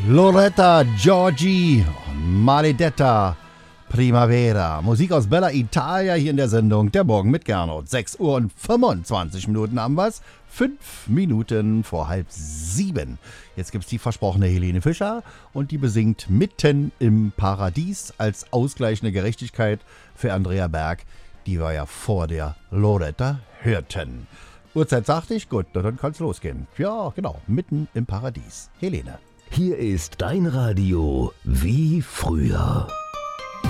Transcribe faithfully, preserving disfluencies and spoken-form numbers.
Loretta Giorgi, Maledetta Primavera. Musik aus Bella Italia hier in der Sendung Der Morgen mit Gernot. sechs Uhr und fünfundzwanzig Minuten haben wir's. Fünf Minuten vor halb sieben. Jetzt gibt's die versprochene Helene Fischer und die besingt Mitten im Paradies als ausgleichende Gerechtigkeit für Andrea Berg, die wir ja vor der Loretta hörten. Uhrzeit sagte ich, gut, dann kann's losgehen. Ja, genau, Mitten im Paradies. Helene. Hier ist dein Radio wie früher.